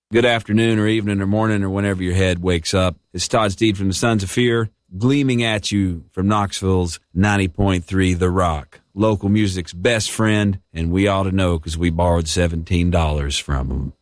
Good afternoon or evening or morning or whenever your head wakes up. It's Todd Steed from the Sons of Fear, gleaming at you from Knoxville's 90.3 The Rock. Local music's best friend, and we ought to know because we borrowed $17 from them.